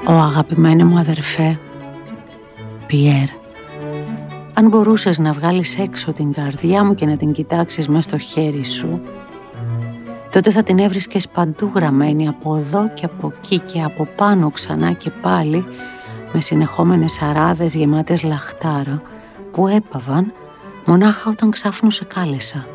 Ω αγαπημένο μου αδερφέ, Πιέρ, αν μπορούσες να βγάλεις έξω την καρδιά μου και να την κοιτάξεις μες στο χέρι σου, τότε θα την έβρισκες παντού γραμμένη, από εδώ και από εκεί και από πάνω ξανά και πάλι, με συνεχόμενες αράδες γεμάτες λαχτάρα που έπαβαν μονάχα όταν ξάφνου σε κάλεσα.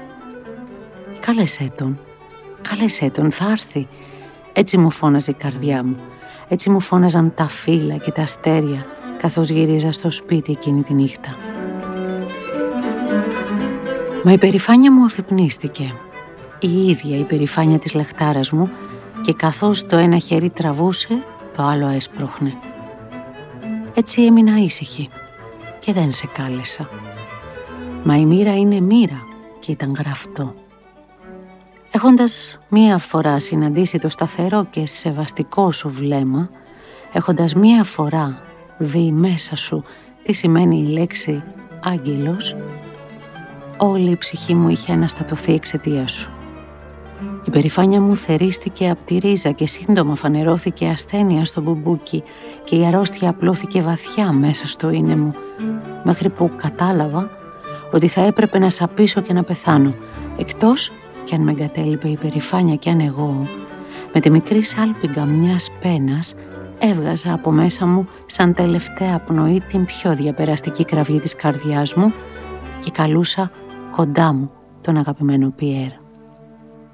Κάλεσέ τον, θα έρθει. Έτσι μου φώναζε η καρδιά μου, έτσι μου φώναζαν τα φύλλα και τα αστέρια καθώς γυρίζα στο σπίτι εκείνη τη νύχτα. Μα η περηφάνεια μου αφυπνίστηκε, η ίδια η περηφάνεια της λαχτάρας μου, και καθώς το ένα χέρι τραβούσε, το άλλο έσπροχνε. Έτσι έμεινα ήσυχη και δεν σε κάλεσα. Μα η μοίρα είναι μοίρα και ήταν γραφτό. Έχοντας μία φορά συναντήσει το σταθερό και σεβαστικό σου βλέμμα, έχοντας μία φορά δει μέσα σου τι σημαίνει η λέξη άγγελος, όλη η ψυχή μου είχε αναστατωθεί εξαιτίας σου. Η περηφάνεια μου θερίστηκε από τη ρίζα και σύντομα φανερώθηκε ασθένεια στο μπουμπούκι και η αρρώστια απλώθηκε βαθιά μέσα στο είναι μου, μέχρι που κατάλαβα ότι θα έπρεπε να σαπίσω και να πεθάνω, εκτός κι αν με εγκατέλειπε η περηφάνεια κι αν εγώ, με τη μικρή σάλπιγγα μιας πένας, έβγαζα από μέσα μου σαν τελευταία πνοή την πιο διαπεραστική κραυγή της καρδιάς μου και καλούσα κοντά μου τον αγαπημένο Πιέρ.